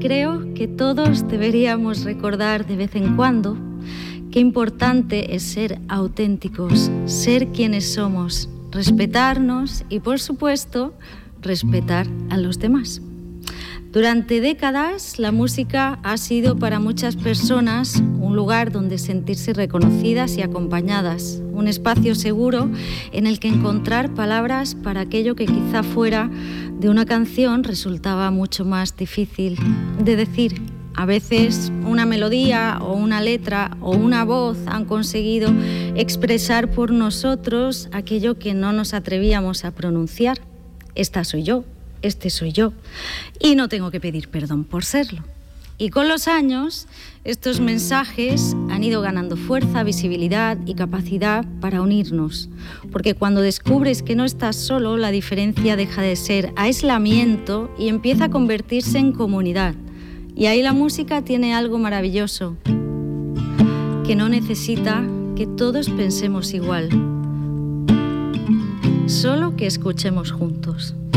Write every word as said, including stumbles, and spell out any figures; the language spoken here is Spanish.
creo que todos deberíamos recordar de vez en cuando qué importante es ser auténticos, ser quienes somos, respetarnos y, por supuesto, respetar a los demás. Durante décadas, la música ha sido para muchas personas un lugar donde sentirse reconocidas y acompañadas, un espacio seguro en el que encontrar palabras para aquello que quizá fuera de una canción resultaba mucho más difícil de decir. A veces una melodía o una letra o una voz han conseguido expresar por nosotros aquello que no nos atrevíamos a pronunciar. Esta soy yo. Este soy yo, y no tengo que pedir perdón por serlo. Y con los años, estos mensajes han ido ganando fuerza, visibilidad y capacidad para unirnos, porque cuando descubres que no estás solo, la diferencia deja de ser aislamiento y empieza a convertirse en comunidad. Y ahí la música tiene algo maravilloso, que no necesita que todos pensemos igual, solo que escuchemos juntos.